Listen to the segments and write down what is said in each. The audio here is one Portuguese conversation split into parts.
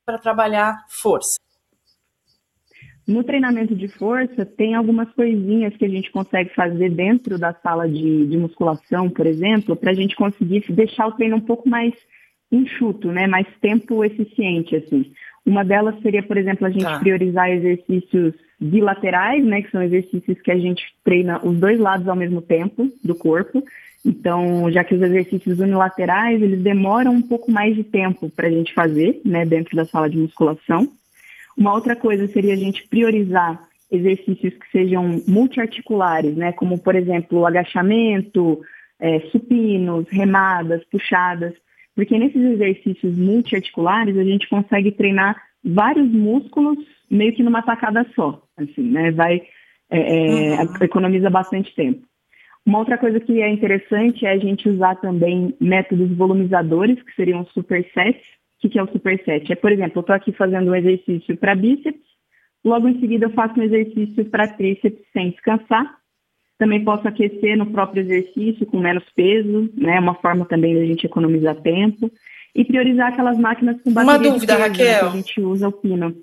para trabalhar força? No treinamento de força, tem algumas coisinhas que a gente consegue fazer dentro da sala de musculação, por exemplo, para a gente conseguir deixar o treino um pouco mais enxuto, né? Mais tempo eficiente, assim. Uma delas seria, por exemplo, a gente priorizar exercícios bilaterais, né? Que são exercícios que a gente treina os dois lados ao mesmo tempo do corpo. Então, já que os exercícios unilaterais, eles demoram um pouco mais de tempo para a gente fazer, né? Dentro da sala de musculação. Uma outra coisa seria a gente priorizar exercícios que sejam multiarticulares, né? Como, por exemplo, o agachamento, supinos, remadas, puxadas. Porque nesses exercícios multiarticulares, a gente consegue treinar vários músculos meio que numa tacada só. Assim, né? Economiza bastante tempo. Uma outra coisa que é interessante é a gente usar também métodos volumizadores, que seriam os supersets. O que é o superset? Por exemplo, eu estou aqui fazendo um exercício para bíceps, logo em seguida eu faço um exercício para tríceps sem descansar. Também posso aquecer no próprio exercício com menos peso, né? Uma forma também da gente economizar tempo. E priorizar aquelas máquinas com bateria Uma dúvida, de peso, Raquel. Né, que a gente usa o pino.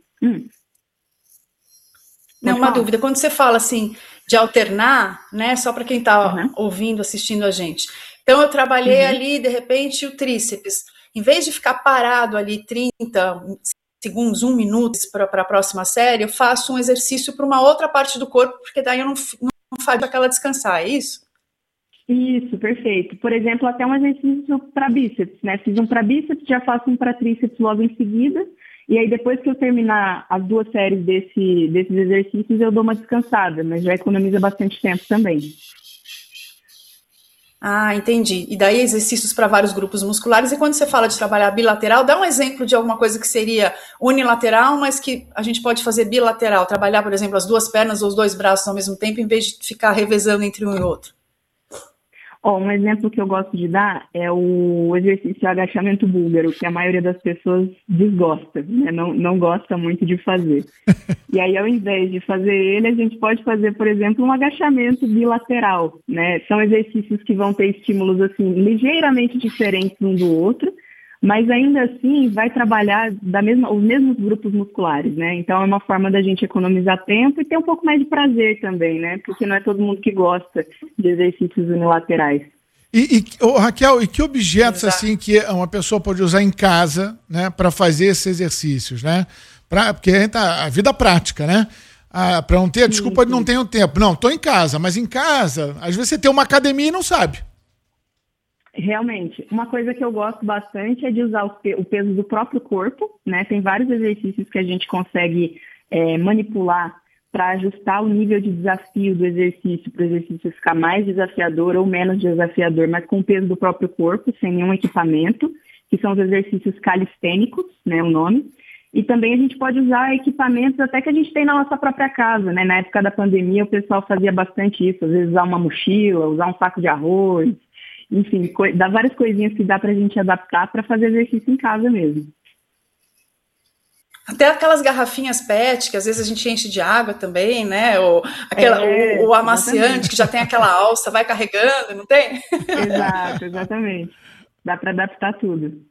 Não, uma dúvida. Quando você fala assim de alternar, né? Só para quem está ouvindo, assistindo a gente. Então eu trabalhei ali, de repente, o tríceps. Em vez de ficar parado ali 30 segundos, 1 minuto para a próxima série, eu faço um exercício para uma outra parte do corpo, porque daí eu não faço aquela descansar, é isso? Isso, perfeito. Por exemplo, até um exercício para bíceps, né? Fiz um para bíceps, já faço um para tríceps logo em seguida, e aí depois que eu terminar as 2 séries desses exercícios, eu dou uma descansada, mas já economiza bastante tempo também. Ah, entendi. E daí exercícios para vários grupos musculares. E quando você fala de trabalhar bilateral, dá um exemplo de alguma coisa que seria unilateral, mas que a gente pode fazer bilateral. Trabalhar, por exemplo, as 2 pernas ou os 2 braços ao mesmo tempo, em vez de ficar revezando entre um e outro. Um exemplo que eu gosto de dar é o exercício agachamento búlgaro, que a maioria das pessoas desgosta, né? Não gosta muito de fazer. E aí, ao invés de fazer ele, a gente pode fazer, por exemplo, um agachamento bilateral, né? São exercícios que vão ter estímulos, assim, ligeiramente diferentes um do outro, mas ainda assim vai trabalhar os mesmos grupos musculares, né? Então é uma forma da gente economizar tempo e ter um pouco mais de prazer também, né? Porque não é todo mundo que gosta de exercícios unilaterais. Raquel, e que objetos assim que uma pessoa pode usar em casa, né, para fazer esses exercícios, né? Porque a vida prática, né? Para não ter desculpa de não tenho tempo. Não, estou em casa, mas em casa, às vezes você tem uma academia e não sabe. Realmente, uma coisa que eu gosto bastante é de usar o peso do próprio corpo, né? Tem vários exercícios que a gente consegue manipular para ajustar o nível de desafio do exercício, para o exercício ficar mais desafiador ou menos desafiador, mas com o peso do próprio corpo, sem nenhum equipamento, que são os exercícios calistênicos, né, o nome. E também a gente pode usar equipamentos até que a gente tem na nossa própria casa, né? Na época da pandemia o pessoal fazia bastante isso, às vezes usar uma mochila, usar um saco de arroz. Enfim, dá várias coisinhas que dá pra gente adaptar para fazer exercício em casa mesmo. Até aquelas garrafinhas PET, que às vezes a gente enche de água também, né? Ou o amaciante, exatamente. Que já tem aquela alça, vai carregando, não tem? Exato, exatamente. Dá para adaptar tudo.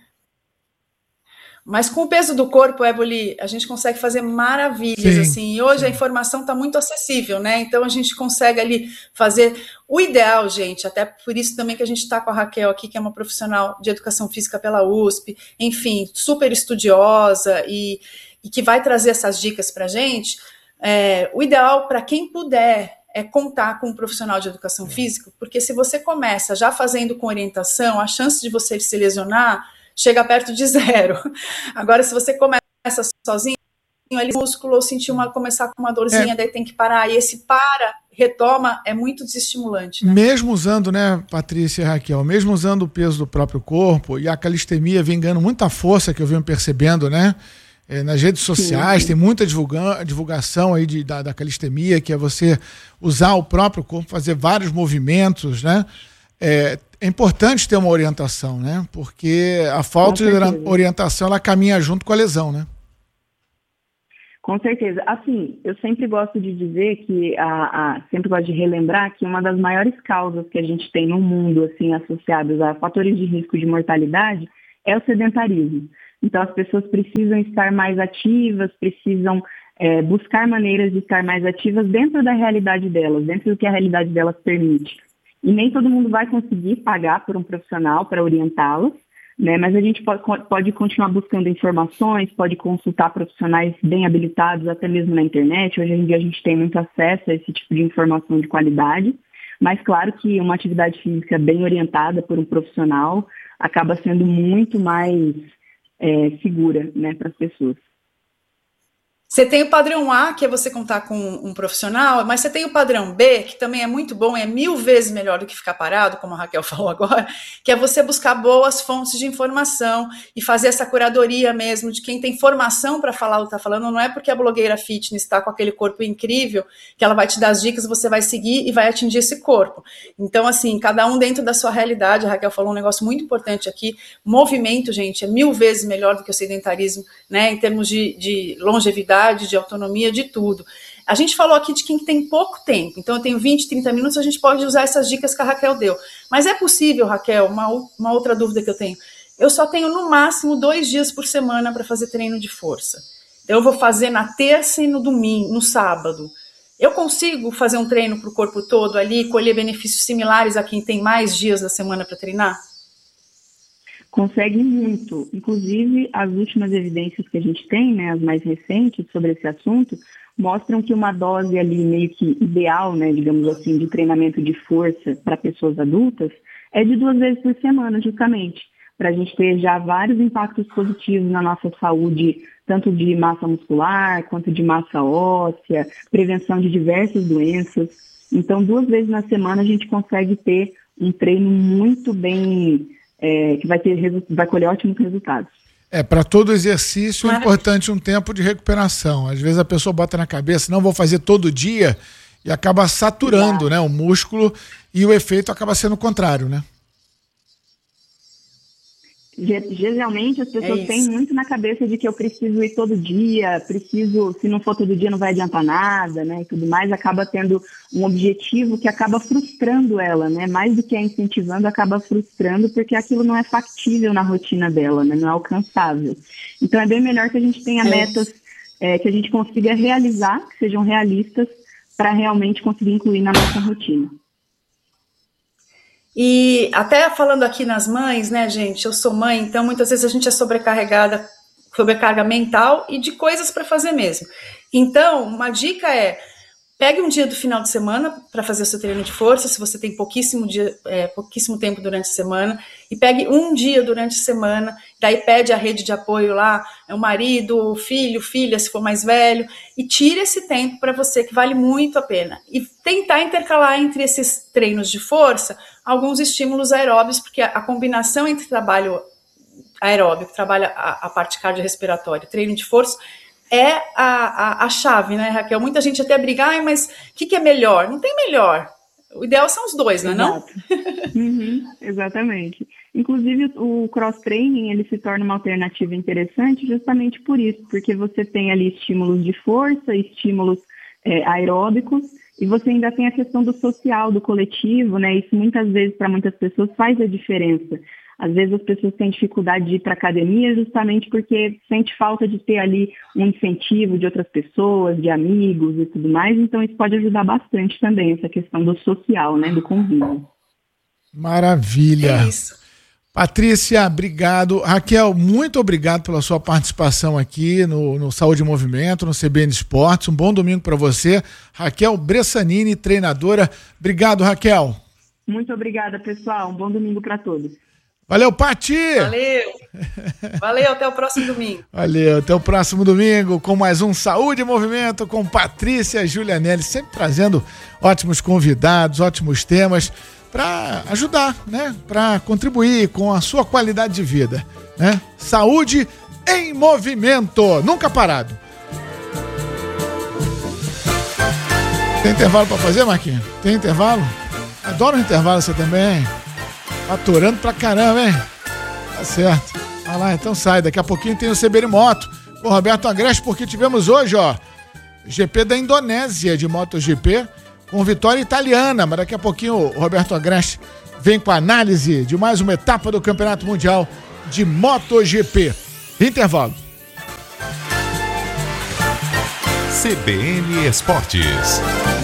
Mas com o peso do corpo, Éboli, a gente consegue fazer maravilhas, sim, assim. E hoje a informação está muito acessível, né? Então a gente consegue ali fazer o ideal, gente. Até por isso também que a gente está com a Raquel aqui, que é uma profissional de educação física pela USP, enfim, super estudiosa e que vai trazer essas dicas para a gente. O ideal para quem puder é contar com um profissional de educação física, porque se você começa já fazendo com orientação, a chance de você se lesionar chega perto de 0. Agora, se você começa sozinho, ele músculo ou sentir começar com uma dorzinha, daí tem que parar, e esse retoma, é muito desestimulante. Né? Mesmo usando, né, Patrícia e Raquel, mesmo usando o peso do próprio corpo, e a calistemia vem ganhando muita força, que eu venho percebendo, né? Nas redes sociais, tem muita divulgação aí da calistemia, que é você usar o próprio corpo, fazer vários movimentos, né? É importante ter uma orientação, né? Porque a falta de orientação, ela caminha junto com a lesão, né? Com certeza. Assim, eu sempre gosto de dizer que, sempre gosto de relembrar que uma das maiores causas que a gente tem no mundo, assim, associadas a fatores de risco de mortalidade, é o sedentarismo. Então, as pessoas precisam estar mais ativas, precisam buscar maneiras de estar mais ativas dentro da realidade delas, dentro do que a realidade delas permite. E nem todo mundo vai conseguir pagar por um profissional para orientá-las, né? Mas a gente pode continuar buscando informações, pode consultar profissionais bem habilitados, até mesmo na internet. Hoje em dia a gente tem muito acesso a esse tipo de informação de qualidade, mas claro que uma atividade física bem orientada por um profissional acaba sendo muito mais segura, né, para as pessoas. Você tem o padrão A, que é você contar com um profissional, mas você tem o padrão B, que também é muito bom, é 1000 vezes melhor do que ficar parado, como a Raquel falou agora, que é você buscar boas fontes de informação e fazer essa curadoria mesmo de quem tem formação para falar o que está falando. Não é porque a blogueira fitness está com aquele corpo incrível que ela vai te dar as dicas, você vai seguir e vai atingir esse corpo. Então, assim, cada um dentro da sua realidade. A Raquel falou um negócio muito importante aqui. Movimento, gente, é 1000 vezes melhor do que o sedentarismo, né, em termos de longevidade, de autonomia, de tudo. A gente falou aqui de quem tem pouco tempo, então eu tenho 20, 30 minutos, a gente pode usar essas dicas que a Raquel deu. Mas é possível, Raquel, uma outra dúvida que eu tenho. Eu só tenho no máximo 2 dias por semana para fazer treino de força. Eu vou fazer na terça e no domingo, no sábado. Eu consigo fazer um treino para o corpo todo ali, colher benefícios similares a quem tem mais dias da semana para treinar? Consegue muito. Inclusive, as últimas evidências que a gente tem, né, as mais recentes sobre esse assunto, mostram que uma dose ali meio que ideal, né, digamos assim, de treinamento de força para pessoas adultas é de 2 vezes por semana, justamente, para a gente ter já vários impactos positivos na nossa saúde, tanto de massa muscular, quanto de massa óssea, prevenção de diversas doenças. Então, 2 vezes na semana a gente consegue ter um treino muito bem... que vai colher ótimos resultados. Para todo exercício é importante um tempo de recuperação. Às vezes a pessoa bota na cabeça, não vou fazer todo dia, e acaba saturando, né, o músculo, e o efeito acaba sendo o contrário, né? Geralmente as pessoas têm muito na cabeça de que eu preciso ir todo dia, se não for todo dia não vai adiantar nada, né, e tudo mais, acaba tendo um objetivo que acaba frustrando ela, né, mais do que incentivando, acaba frustrando, porque aquilo não é factível na rotina dela, né, não é alcançável. Então é bem melhor que a gente tenha metas que a gente consiga realizar, que sejam realistas, para realmente conseguir incluir na nossa rotina. E até falando aqui nas mães, né, gente, eu sou mãe, então muitas vezes a gente é sobrecarga mental e de coisas para fazer mesmo. Então, uma dica é, pegue um dia do final de semana para fazer o seu treino de força, se você tem pouquíssimo tempo durante a semana, e pegue um dia durante a semana, daí pede a rede de apoio lá, o marido, o filho, filha, se for mais velho, e tire esse tempo para você, que vale muito a pena. E tentar intercalar entre esses treinos de força alguns estímulos aeróbicos, porque a combinação entre trabalho aeróbico, trabalho a parte cardiorrespiratória, treino de força, é a chave, né, Raquel? Muita gente até briga, mas o que é melhor? Não tem melhor. O ideal são os dois, não é não? Exatamente. Inclusive, o cross-training, ele se torna uma alternativa interessante justamente por isso, porque você tem ali estímulos de força, estímulos aeróbicos, e você ainda tem a questão do social, do coletivo, né? Isso muitas vezes, para muitas pessoas, faz a diferença. Às vezes as pessoas têm dificuldade de ir para a academia justamente porque sente falta de ter ali um incentivo de outras pessoas, de amigos e tudo mais. Então isso pode ajudar bastante também, essa questão do social, né, do convívio. Maravilha. É isso. Patrícia, obrigado. Raquel, muito obrigado pela sua participação aqui no Saúde em Movimento, no CBN Esportes. Um bom domingo para você. Raquel Bressanini, treinadora. Obrigado, Raquel. Muito obrigada, pessoal. Um bom domingo para todos. Valeu, Pati! Valeu, até o próximo domingo. Valeu, até o próximo domingo com mais um Saúde em Movimento com Patrícia Julianelli, sempre trazendo ótimos convidados, ótimos temas para ajudar, né? Para contribuir com a sua qualidade de vida, né? Saúde em movimento, nunca parado. Tem intervalo para fazer, Marquinhos? Tem intervalo? Adoro o intervalo, você também. Faturando pra caramba, hein? Tá certo. Vai lá, então sai. Daqui a pouquinho tem o CBN Moto com o Roberto Agreste, porque tivemos hoje, GP da Indonésia de MotoGP com vitória italiana. Mas daqui a pouquinho o Roberto Agreste vem com a análise de mais uma etapa do Campeonato Mundial de MotoGP. Intervalo. CBN Esportes.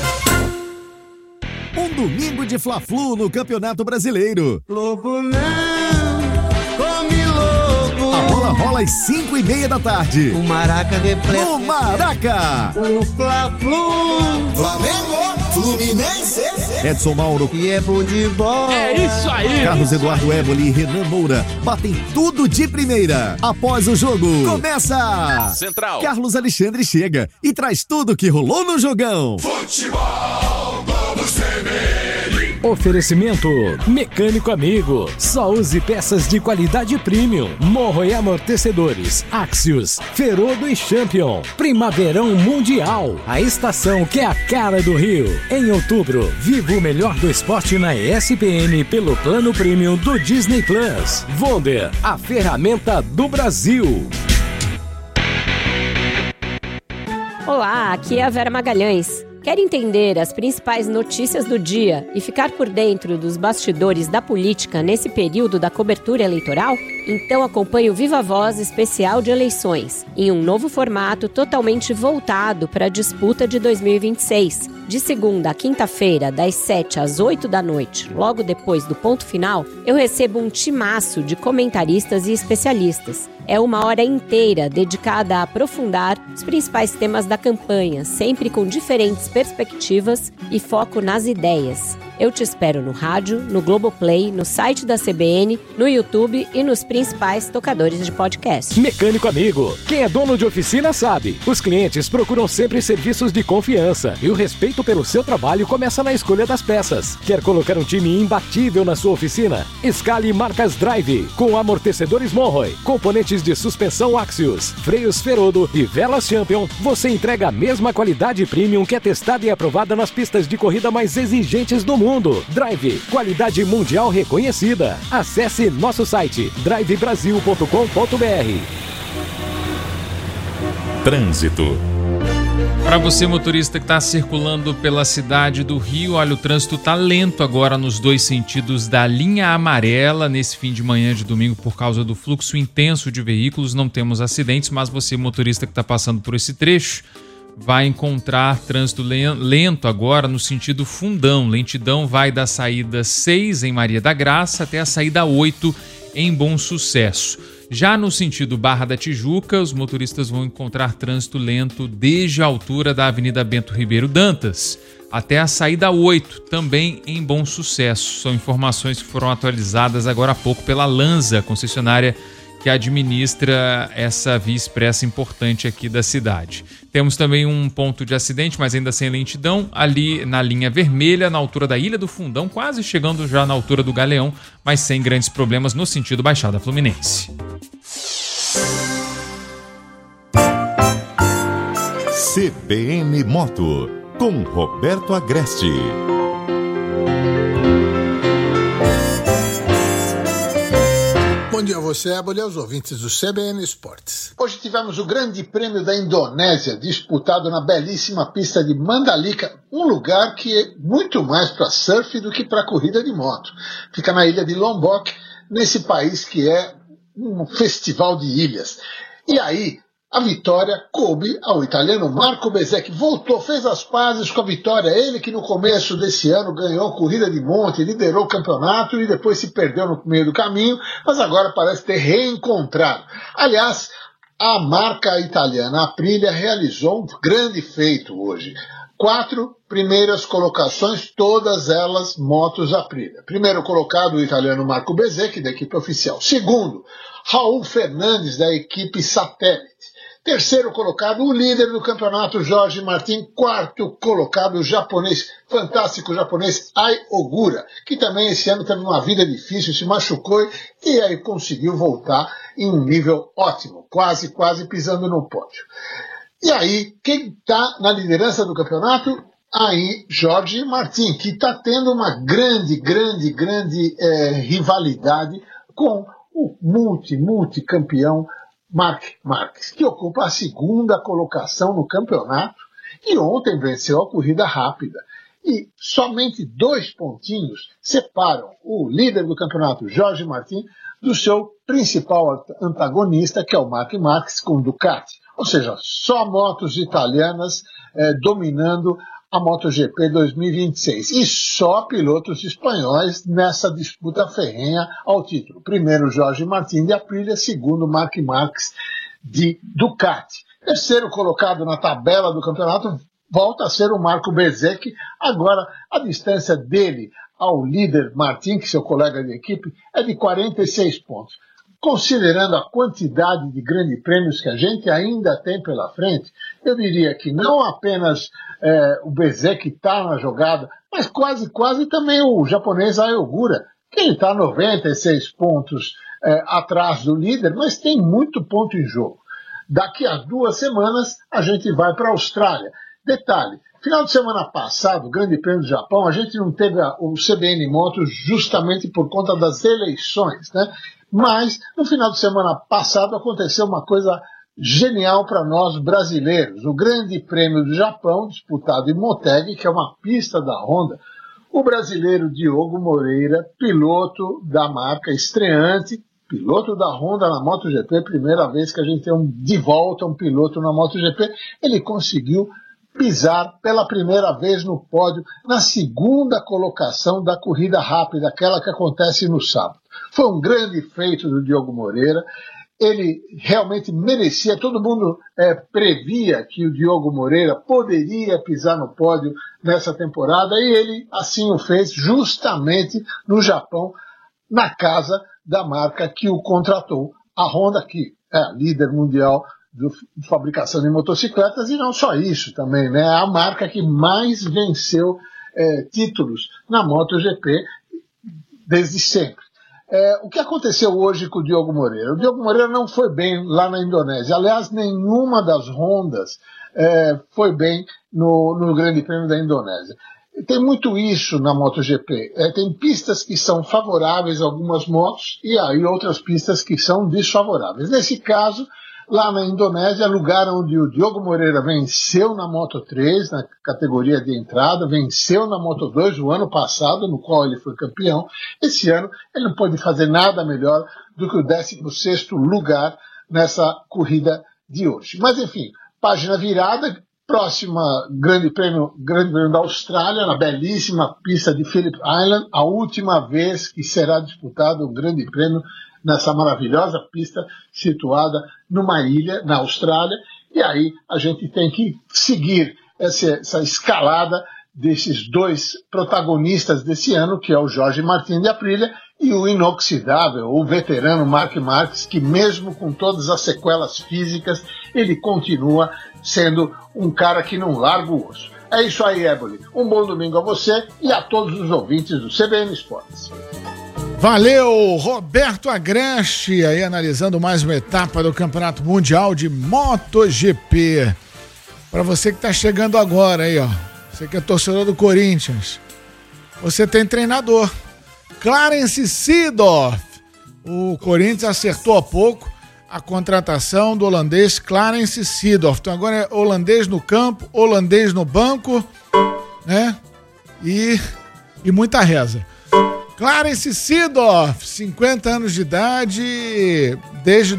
Um domingo de Fla-Flu no Campeonato Brasileiro. Louco não, come louco. A bola rola às 5:30 da tarde. O Maraca repleto. No Maraca. O Fla-Flu. Flamengo, Fluminense. Edson Mauro. E é bom de bola. É isso aí. Carlos Eduardo Éboli e Renan Moura batem tudo de primeira. Após o jogo, começa Central. Carlos Alexandre chega e traz tudo que rolou no jogão. Futebol, vamos CBN. Oferecimento Mecânico Amigo. Só use peças de qualidade premium. Morro e amortecedores. Axios, Ferodo e Champion. Primaverão Mundial. A estação que é a cara do Rio. Em outubro, viva o melhor do esporte na ESPN pelo plano premium do Disney Plus. Wonder, a ferramenta do Brasil. Olá, aqui é a Vera Magalhães. Quer entender as principais notícias do dia e ficar por dentro dos bastidores da política nesse período da cobertura eleitoral? Então acompanhe o Viva Voz especial de eleições, em um novo formato totalmente voltado para a disputa de 2026. De segunda a quinta-feira, das 7 às 8 da noite, logo depois do ponto final, eu recebo um timaço de comentaristas e especialistas. É uma hora inteira dedicada a aprofundar os principais temas da campanha, sempre com diferentes perspectivas e foco nas ideias. Eu te espero no rádio, no Globoplay, no site da CBN, no YouTube e nos principais tocadores de podcast. Mecânico Amigo. Quem é dono de oficina sabe. Os clientes procuram sempre serviços de confiança e o respeito pelo seu trabalho começa na escolha das peças. Quer colocar um time imbatível na sua oficina? Escale marcas Drive, com amortecedores Monroy, componentes de suspensão Axios, freios Ferodo e velas Champion. Você entrega a mesma qualidade premium que é testada e aprovada nas pistas de corrida mais exigentes do mundo. Drive, qualidade mundial reconhecida. Acesse nosso site drivebrasil.com.br. Trânsito. Para você, motorista que está circulando pela cidade do Rio, olha, o trânsito está lento agora nos dois sentidos da linha amarela nesse fim de manhã de domingo por causa do fluxo intenso de veículos. Não temos acidentes, mas você, motorista que está passando por esse trecho, vai encontrar trânsito lento agora no sentido Fundão. Lentidão vai da saída 6 em Maria da Graça até a saída 8 em Bom Sucesso. Já no sentido Barra da Tijuca, os motoristas vão encontrar trânsito lento desde a altura da Avenida Bento Ribeiro Dantas até a saída 8, também em Bom Sucesso. São informações que foram atualizadas agora há pouco pela Lanza, concessionária que administra essa via expressa importante aqui da cidade. Temos também um ponto de acidente, mas ainda sem lentidão, ali na linha vermelha, na altura da Ilha do Fundão, quase chegando já na altura do Galeão, mas sem grandes problemas no sentido Baixada Fluminense. CBN Moto, com Roberto Agreste. Bom dia a você, bom dia aos ouvintes do CBN Esportes. Hoje tivemos o Grande Prêmio da Indonésia, disputado na belíssima pista de Mandalika, um lugar que é muito mais para surf do que para corrida de moto. Fica na ilha de Lombok, nesse país que é um festival de ilhas. E aí, a vitória coube ao italiano Marco Bezzecchi. Voltou, fez as pazes com a vitória. Ele que no começo desse ano ganhou corrida de monte, liderou o campeonato e depois se perdeu no meio do caminho, mas agora parece ter reencontrado. Aliás, a marca italiana Aprilia realizou um grande feito hoje. 4 primeiras colocações, todas elas motos Aprilia. Primeiro colocado o italiano Marco Bezzecchi, da equipe oficial. Segundo, Raul Fernandes, da equipe Satélite. Terceiro colocado, o líder do campeonato, Jorge Martin. Quarto colocado, o japonês, fantástico japonês, Ai Ogura, que também esse ano teve uma vida difícil, se machucou e aí conseguiu voltar em um nível ótimo, quase pisando no pódio. E aí, quem está na liderança do campeonato? Aí, Jorge Martin, que está tendo uma grande rivalidade com o multicampeão Marc Marquez, que ocupa a segunda colocação no campeonato e ontem venceu a corrida rápida. E somente 2 pontinhos separam o líder do campeonato, Jorge Martin, do seu principal antagonista, que é o Marc Marquez com Ducati. Ou seja, só motos italianas dominando a MotoGP 2026. E só pilotos espanhóis nessa disputa ferrenha ao título. Primeiro, Jorge Martin de Aprilia, segundo, Marc Marquez de Ducati. Terceiro colocado na tabela do campeonato volta a ser o Marco Bezzecchi. Agora, a distância dele ao líder Martin, que é seu colega de equipe, é de 46 pontos. Considerando a quantidade de grandes prêmios que a gente ainda tem pela frente, eu diria que não apenas o Bezzecchi está na jogada, mas quase também o japonês Ayogura, que ele está 96 pontos atrás do líder, mas tem muito ponto em jogo. Daqui a 2 semanas a gente vai para a Austrália. Detalhe, final de semana passado, o Grande Prêmio do Japão, a gente não teve o CBN Motos justamente por conta das eleições, né? Mas no final de semana passado aconteceu uma coisa genial para nós brasileiros. O Grande Prêmio do Japão, disputado em Motegi, que é uma pista da Honda, o brasileiro Diogo Moreira, piloto da marca estreante, piloto da Honda na MotoGP, primeira vez que a gente tem de volta um piloto na MotoGP, ele conseguiu pisar pela primeira vez no pódio na segunda colocação da corrida rápida, aquela que acontece no sábado. Foi um grande feito do Diogo Moreira, ele realmente merecia, todo mundo previa que o Diogo Moreira poderia pisar no pódio nessa temporada e ele assim o fez justamente no Japão, na casa da marca que o contratou, a Honda, que é a líder mundial de fabricação de motocicletas, e não só isso também, né? A marca que mais venceu títulos na MotoGP desde sempre. O que aconteceu hoje com o Diogo Moreira? O Diogo Moreira não foi bem lá na Indonésia. Aliás, nenhuma das Hondas foi bem no Grande Prêmio da Indonésia. Tem muito isso na MotoGP. Tem pistas que são favoráveis a algumas motos e aí outras pistas que são desfavoráveis. Nesse caso, lá na Indonésia, lugar onde o Diogo Moreira venceu na Moto3, na categoria de entrada, venceu na Moto2 o ano passado, no qual ele foi campeão. Esse ano ele não pôde fazer nada melhor do que o 16º lugar nessa corrida de hoje. Mas enfim, página virada, próxima Grande Prêmio da Austrália, na belíssima pista de Phillip Island, a última vez que será disputado um Grande Prêmio nessa maravilhosa pista situada numa ilha, na Austrália, e aí a gente tem que seguir essa escalada desses dois protagonistas desse ano, que é o Jorge Martin de Aprilia e o inoxidável, o veterano Marc Marquez, que mesmo com todas as sequelas físicas, ele continua sendo um cara que não larga o osso. É isso aí, Éboli. Um bom domingo a você e a todos os ouvintes do CBN Esportes. Valeu, Roberto Agreste, aí analisando mais uma etapa do Campeonato Mundial de MotoGP. Para você que tá chegando agora aí, ó, você que é torcedor do Corinthians, você tem treinador, Clarence Seedorf. O Corinthians acertou há pouco a contratação do holandês Clarence Seedorf. Então agora é holandês no campo, holandês no banco, né? E muita reza. Clarence Seedorf, 50 anos de idade, desde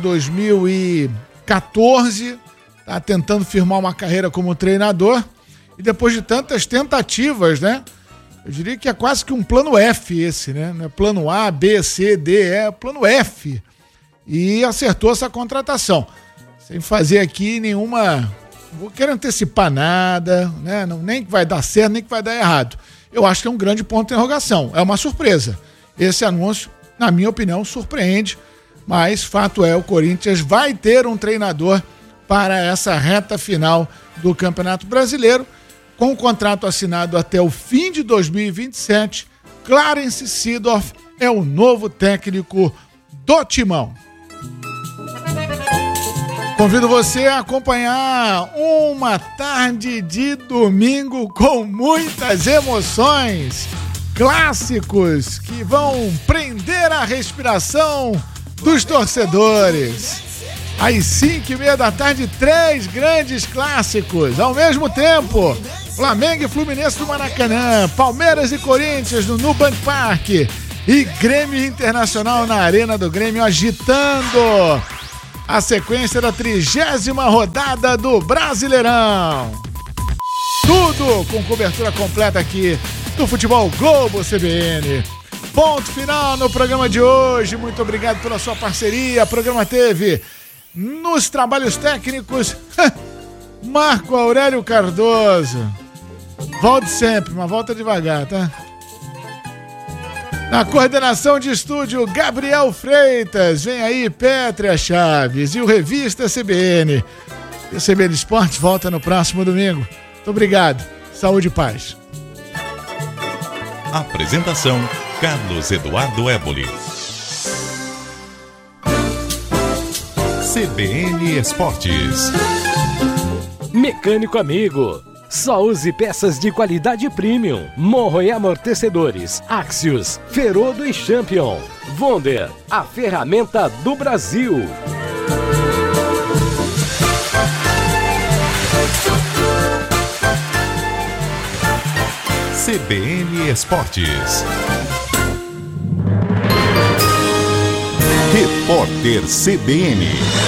2014, está tentando firmar uma carreira como treinador e depois de tantas tentativas, né? Eu diria que é quase que um plano F esse, né? Não é plano A, B, C, D, é plano F. E acertou essa contratação. Sem fazer aqui nenhuma... Não vou querer antecipar nada, né? Não, nem que vai dar certo, nem que vai dar errado. Eu acho que é um grande ponto de interrogação. É uma surpresa. Esse anúncio, na minha opinião, surpreende. Mas fato é, o Corinthians vai ter um treinador para essa reta final do Campeonato Brasileiro. Com o contrato assinado até o fim de 2027, Clarence Seedorf é o novo técnico do Timão. Convido você a acompanhar uma tarde de domingo com muitas emoções, clássicos que vão prender a respiração dos torcedores. Às 5:30 da tarde, 3 grandes clássicos ao mesmo tempo. Flamengo e Fluminense no Maracanã, Palmeiras e Corinthians no Nubank Park, E Grêmio Internacional na Arena do Grêmio, agitando a sequência da 30ª rodada do Brasileirão. Tudo com cobertura completa aqui do Futebol Globo CBN. Ponto final no programa de hoje. Muito obrigado pela sua parceria. O programa teve nos trabalhos técnicos Marco Aurélio Cardoso. Volte sempre, mas volta devagar, tá? Na coordenação de estúdio, Gabriel Freitas. Vem aí, Pétria Chaves e o Revista CBN. E o CBN Esportes volta no próximo domingo. Muito obrigado. Saúde e paz. Apresentação, Carlos Eduardo Éboli. CBN Esportes. Mecânico amigo. Só use peças de qualidade premium. Morro e amortecedores, Axios, Ferodo e Champion. Wonder, a ferramenta do Brasil. CBN Esportes. Repórter CBN.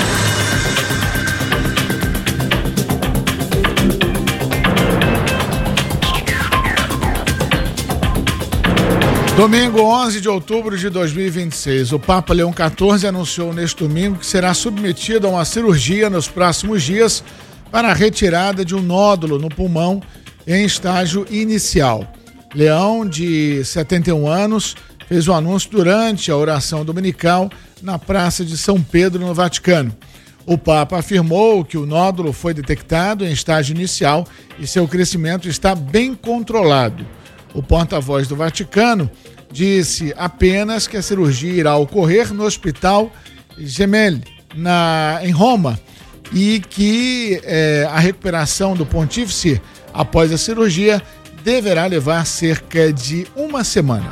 Domingo 11 de outubro de 2026, o Papa Leão XIV anunciou neste domingo que será submetido a uma cirurgia nos próximos dias para a retirada de um nódulo no pulmão em estágio inicial. Leão, de 71 anos, fez o anúncio durante a oração dominical na Praça de São Pedro, no Vaticano. O Papa afirmou que o nódulo foi detectado em estágio inicial e seu crescimento está bem controlado. O porta-voz do Vaticano disse apenas que a cirurgia irá ocorrer no Hospital Gemelli, em Roma, e que a recuperação do pontífice após a cirurgia deverá levar cerca de uma semana.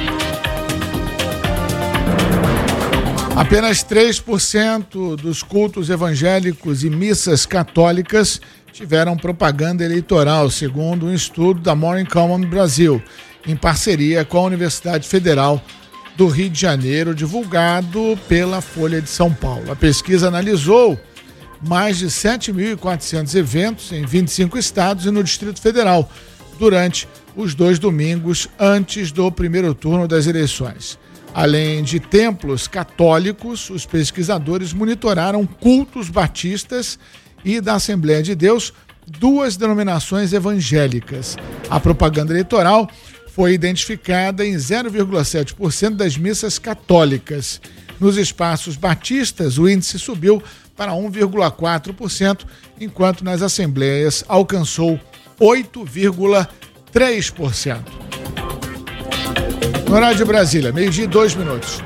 Apenas 3% dos cultos evangélicos e missas católicas tiveram propaganda eleitoral, segundo um estudo da Morning Common Brasil, em parceria com a Universidade Federal do Rio de Janeiro, divulgado pela Folha de São Paulo. A pesquisa analisou mais de 7.400 eventos em 25 estados e no Distrito Federal, durante os 2 domingos antes do primeiro turno das eleições. Além de templos católicos, os pesquisadores monitoraram cultos batistas e da Assembleia de Deus, 2 denominações evangélicas. A propaganda eleitoral foi identificada em 0,7% das missas católicas. Nos espaços batistas, o índice subiu para 1,4%, enquanto nas assembleias alcançou 8,3%. No horário de Brasília, 12:02.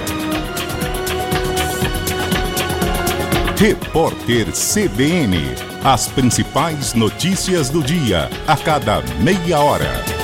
Repórter CBN. As principais notícias do dia, a cada meia hora.